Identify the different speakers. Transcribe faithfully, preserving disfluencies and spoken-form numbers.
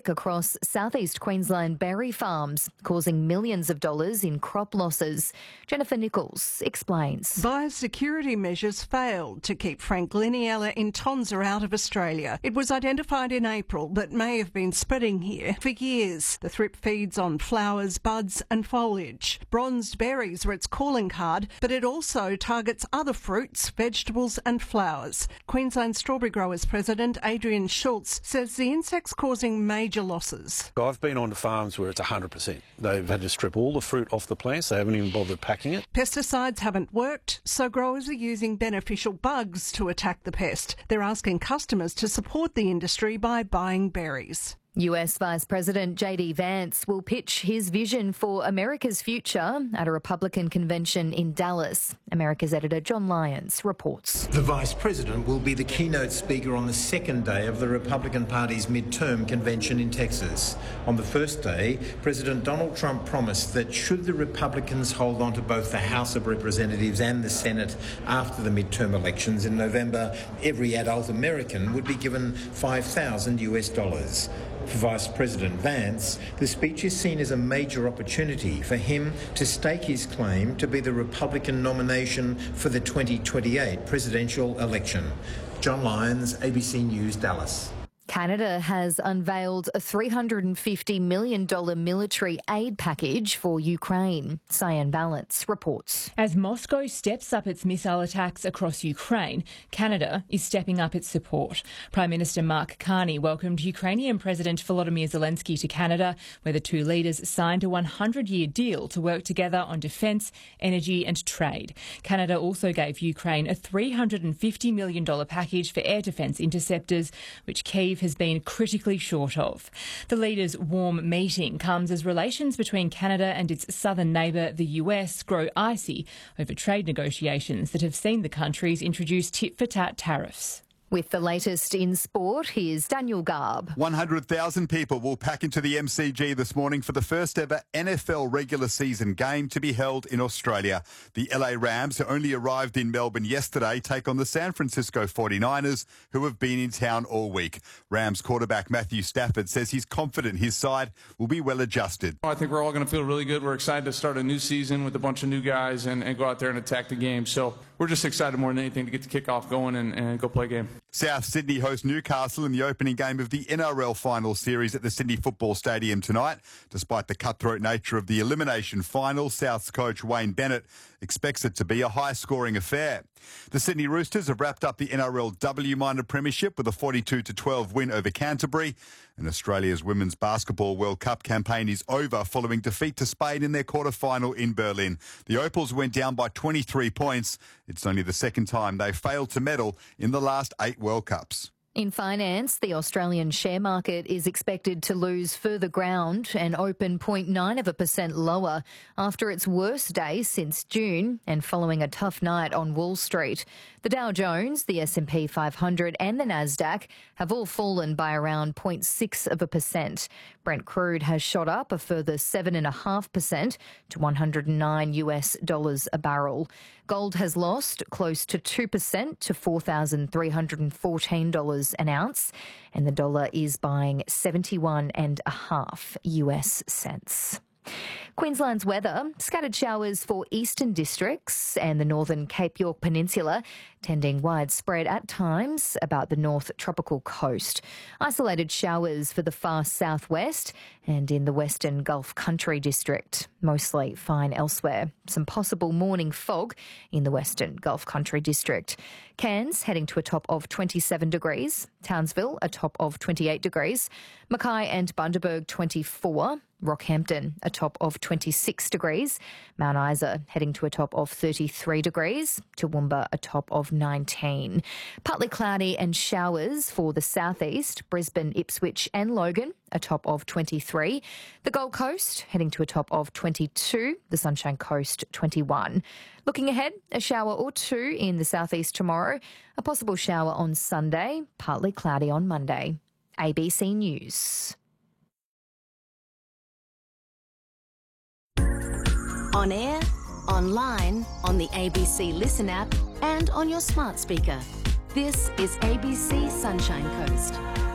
Speaker 1: across southeast Queensland berry farms, causing millions of dollars in crop losses. Jennifer Nichols explains.
Speaker 2: Biosecurity measures failed to keep Frankliniella intonsa out of Australia. It was identified in April but may have been spreading here for years. The thrip feeds on flowers, buds and foliage. Bronzed berries were its calling card, but it also targets other fruits, vegetables and flowers. Queensland Strawberry Growers President Adrian Schultz says the insect's causing major losses.
Speaker 3: I've been on to farms where it's one hundred percent. They've had to strip all the fruit off the plants. They haven't even bothered packing it.
Speaker 2: Pesticides haven't worked, so growers are using beneficial bugs to attack the pest. They're asking customers to support the industry by buying berries.
Speaker 1: U S Vice President J D Vance will pitch his vision for America's future at a Republican convention in Dallas. America's editor John Lyons reports.
Speaker 4: The Vice President will be the keynote speaker on the second day of the Republican Party's midterm convention in Texas. On the first day, President Donald Trump promised that should the Republicans hold on to both the House of Representatives and the Senate after the midterm elections in November, every adult American would be given five thousand US dollars. For Vice President Vance, the speech is seen as a major opportunity for him to stake his claim to be the Republican nomination for the twenty twenty-eight presidential election. John Lyons, A B C News, Dallas.
Speaker 1: Canada has unveiled a three hundred fifty million dollars military aid package for Ukraine. Cyan Balance reports.
Speaker 5: As Moscow steps up its missile attacks across Ukraine, Canada is stepping up its support. Prime Minister Mark Carney welcomed Ukrainian President Volodymyr Zelensky to Canada, where the two leaders signed a one hundred year deal to work together on defence, energy and trade. Canada also gave Ukraine a three hundred fifty million dollars package for air defence interceptors, which Kyiv has been critically short of. The leaders' warm meeting comes as relations between Canada and its southern neighbour, the U S, grow icy over trade negotiations that have seen the countries introduce tit-for-tat tariffs.
Speaker 1: With the latest in sport, here's Daniel Garb.
Speaker 6: one hundred thousand people will pack into the M C G this morning for the first ever N F L regular season game to be held in Australia. The L A Rams, who only arrived in Melbourne yesterday, take on the San Francisco forty-niners, who have been in town all week. Rams quarterback Matthew Stafford says he's confident his side will be well adjusted.
Speaker 7: I think we're all going to feel really good. We're excited to start a new season with a bunch of new guys and, and go out there and attack the game. So we're just excited more than anything to get the kickoff going and, and go play a game.
Speaker 6: South Sydney host Newcastle in the opening game of the N R L final series at the Sydney Football Stadium tonight. Despite the cutthroat nature of the elimination final, South's coach Wayne Bennett expects it to be a high-scoring affair. The Sydney Roosters have wrapped up the N R L W Minor Premiership with a forty-two to twelve win over Canterbury. And Australia's Women's Basketball World Cup campaign is over following defeat to Spain in their quarter-final in Berlin. The Opals went down by twenty-three points. It's only the second time they've failed to medal in the last eight World Cups.
Speaker 1: In finance, the Australian share market is expected to lose further ground and open zero point nine of a percent lower after its worst day since June and following a tough night on Wall Street. The Dow Jones, the S and P five hundred and the Nasdaq have all fallen by around zero point six of a percent. Brent crude has shot up a further seven point five percent to one hundred nine US dollars a barrel. Gold has lost close to two percent to four thousand three hundred fourteen dollars an ounce, and the dollar is buying seventy-one and a half US cents. Queensland's weather, scattered showers for eastern districts and the northern Cape York Peninsula, tending widespread at times about the north tropical coast. Isolated showers for the far southwest and in the western Gulf Country district. Mostly fine elsewhere. Some possible morning fog in the western Gulf Country district. Cairns heading to a top of twenty-seven degrees. Townsville a top of twenty-eight degrees. Mackay and Bundaberg twenty-four. Rockhampton a top of twenty-six degrees. Mount Isa heading to a top of thirty-three degrees. Toowoomba a top of nineteen. Partly cloudy and showers for the southeast. Brisbane, Ipswich and Logan a top of twenty-three. The Gold Coast heading to a top of twenty-two. The Sunshine Coast twenty-one. Looking ahead, a shower or two in the southeast tomorrow. A possible shower on Sunday. Partly cloudy on Monday. A B C News.
Speaker 8: On air, online, on the A B C Listen app and on your smart speaker. This is A B C Sunshine Coast.